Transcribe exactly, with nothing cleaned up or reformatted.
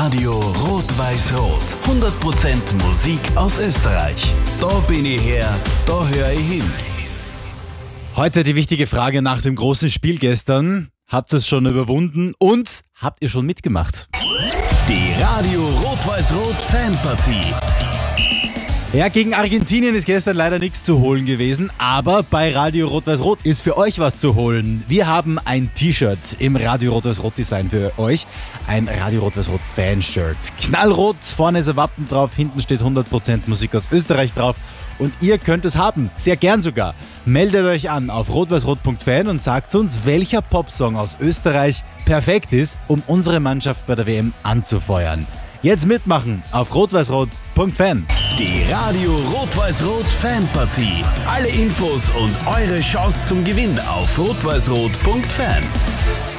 Radio Rot-Weiß-Rot. hundert Prozent Musik aus Österreich. Da bin ich her, da höre ich hin. Heute die wichtige Frage nach dem großen Spiel gestern. Habt ihr es schon überwunden und habt ihr schon mitgemacht? Die Radio Rot-Weiß-Rot Fanpartie. Ja, gegen Argentinien ist gestern leider nichts zu holen gewesen, aber bei Radio Rot-Weiß-Rot ist für euch was zu holen. Wir haben ein T-Shirt im Radio Rot-Weiß-Rot Design für euch. Ein Radio Rot-Weiß-Rot Fanshirt. Knallrot, vorne ist ein Wappen drauf, hinten steht hundert Prozent Musik aus Österreich drauf. Und ihr könnt es haben, sehr gern sogar. Meldet euch an auf rot-weiß-rot punkt fan und sagt uns, welcher Popsong aus Österreich perfekt ist, um unsere Mannschaft bei der W M anzufeuern. Jetzt mitmachen auf rot-weiß-rot punkt fan. Die Radio Rot-Weiß-Rot Fanpartie. Alle Infos und eure Chance zum Gewinn auf rot-weiß-rot punkt fan.